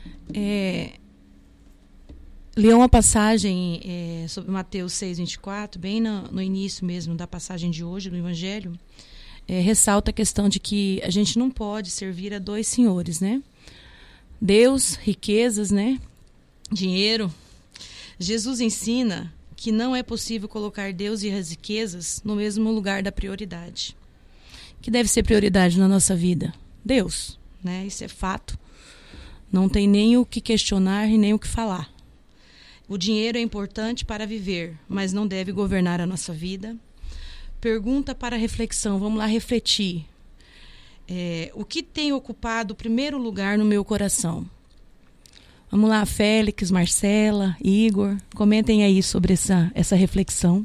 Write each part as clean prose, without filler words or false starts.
Li uma passagem sobre Mateus 6:24, bem no início mesmo da passagem de hoje, do Evangelho, ressalta a questão de que a gente não pode servir a dois senhores, né? Deus, riquezas, né? Dinheiro. Jesus ensina que não é possível colocar Deus e as riquezas no mesmo lugar da prioridade. Que deve ser prioridade na nossa vida? Deus, né? Isso é fato. Não tem nem o que questionar e nem o que falar. O dinheiro é importante para viver, mas não deve governar a nossa vida. Pergunta para reflexão, vamos lá refletir. O que tem ocupado o primeiro lugar no meu coração? Vamos lá, Félix, Marcela, Igor, comentem aí sobre essa reflexão.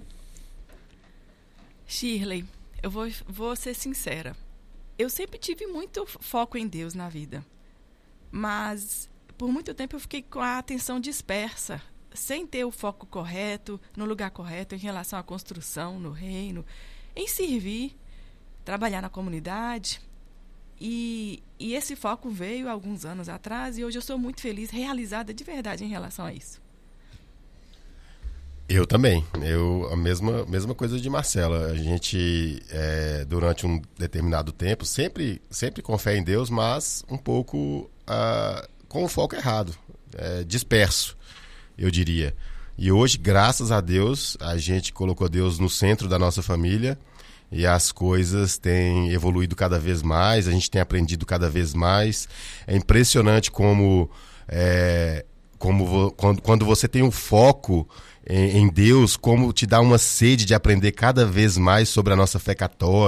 Shirley, eu vou ser sincera. Eu sempre tive muito foco em Deus na vida, mas por muito tempo eu fiquei com a atenção dispersa, sem ter o foco correto, no lugar correto, em relação à construção, no reino, em servir, trabalhar na comunidade. E esse foco veio há alguns anos atrás e hoje eu sou muito feliz, realizada de verdade em relação a isso. Eu também. A mesma coisa de Marcela. A gente, durante um determinado tempo, sempre com fé em Deus, mas um pouco com o foco errado, disperso, eu diria. E hoje, graças a Deus, a gente colocou Deus no centro da nossa família e as coisas têm evoluído cada vez mais, a gente tem aprendido cada vez mais. É impressionante como quando você tem um foco em Deus, como te dá uma sede de aprender cada vez mais sobre a nossa fé católica,